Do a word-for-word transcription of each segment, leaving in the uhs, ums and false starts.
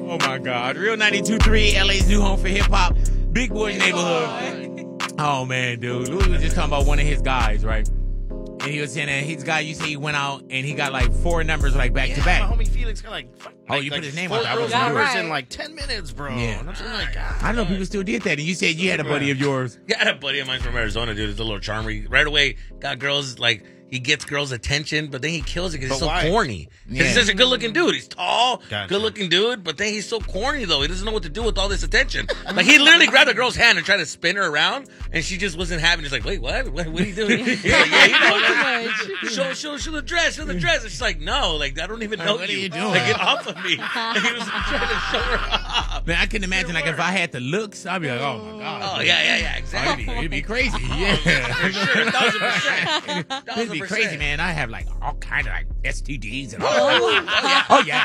Oh, my God. Real ninety-two point three, L A's new home for hip-hop. Big Boy's neighborhood. Oh, man, dude. Louis was just talking about one of his guys, right? And he was saying that his guy, you say he went out and he got like four numbers like back yeah, to back. My homie Felix got like, fuck, oh, like, you like put his name four out there. I wasn't numbers doing right. in like ten minutes, bro. Yeah. And I'm just like, God. I know people still did that. And you said you had a buddy of yours. Yeah, I had a buddy of mine from Arizona, dude. He's a little charmer. He, right away, got girls, like, he gets girls' attention, but then he kills it because he's But so why? corny. Because Yeah. he's such a good-looking dude. He's tall, Gotcha. good-looking dude, but then he's so corny, though. He doesn't know what to do with all this attention. Like, he literally grabbed a girl's hand and tried to spin her around, and she just wasn't having it. She's like, wait, what? What, what are you doing? He's like, yeah, you know, like, show, show, show the dress, show the dress. And she's like, no, like, I don't even know what are you. you doing? Like, get off of me. And he was trying to show her off. Man, I can imagine, like, if I had the looks, I'd be like, oh, my God. Oh, yeah, yeah, yeah, Oh, exactly. it'd, be, it'd be crazy. Yeah. For sure, a thousand percent. It'd Thousand be percent. crazy, man. I have, like, all kind of, like, S T Ds and all that. Oh, yeah.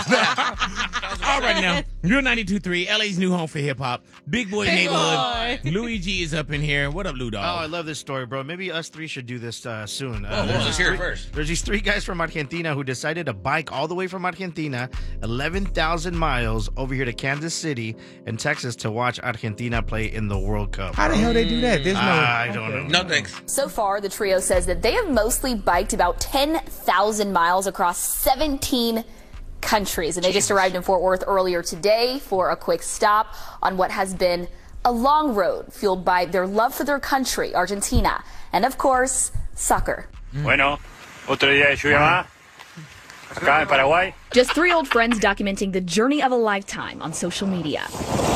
I know. All right, now. Real ninety-two point three, L A's new home for hip-hop. Big Boy neighborhood. Louis G is up in here. What up, Lou Dog? Oh, I love this story, bro. Maybe us three should do this uh, soon. Uh, Oh, there's let's these hear it three- first. There's these three guys from Argentina who decided to bike all the way from Argentina, eleven thousand miles over here to Kansas City and Texas to watch Argentina play in the World Cup. How the hell they do that? There's no... I don't know. No thanks. So far, the trio says that they have mostly biked about ten thousand miles across seventeen countries. And they just arrived in Fort Worth earlier today for a quick stop on what has been a long road fueled by their love for their country, Argentina, and of course, soccer. Bueno, otro día de lluvia más. Acá en Paraguay. Just three old friends documenting the journey of a lifetime on social media.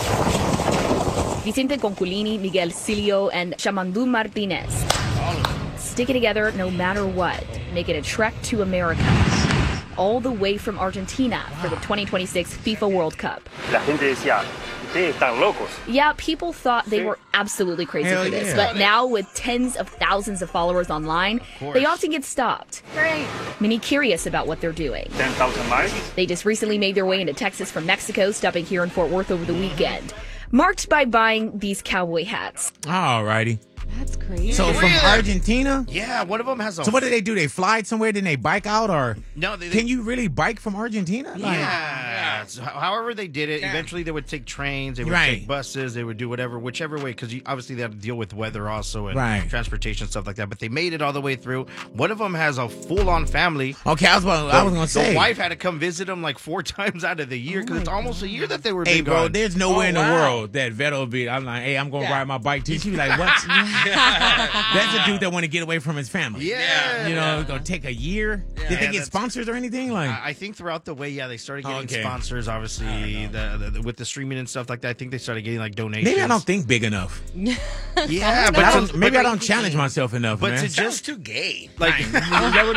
Vicente Conculini, Miguel Cilio, and Shamandu Martinez. Sticking together no matter what, making a trek to America. All the way from Argentina for the twenty twenty-six FIFA World Cup. La gente decía, ustedes están locos. Yeah, people thought they were absolutely crazy Hell for this, yeah. but now with tens of thousands of followers online, they often get stopped. Great. Many curious about what they're doing. ten thousand miles. They just recently made their way into Texas from Mexico, stopping here in Fort Worth over the weekend. Marked by buying these cowboy hats. All righty. That's crazy. So from Argentina? Yeah, one of them has a. So what did they do? They fly somewhere, then they bike out, or No, they- they- can you really bike from Argentina? Like, Yeah. So, however they did it, eventually they would take trains, they would Right. take buses, they would do whatever, whichever way, because obviously they have to deal with weather also and Right. transportation stuff like that. But they made it all the way through. One of them has a full-on family. Okay, I was about, I was gonna The say. wife had to come visit them like four times out of the year because it's almost a year that they were. Hey, been bro, gone. there's nowhere Oh, in the wow. world that Vettel would be. I'm like, hey, I'm gonna ride my bike too. She be like, what? That's a dude that want to get away from his family. Yeah, You know, it's gonna take a year. Did they Yeah, get that's- sponsors or anything? Like, I I think throughout the way, yeah, they started getting Okay. sponsors. Obviously, the, the, with the streaming and stuff like that, I think they started getting like donations. maybe I don't think big enough. Yeah, But I but don't, to- maybe but I don't challenge myself enough, But man. to Sounds just too gay. like, is that what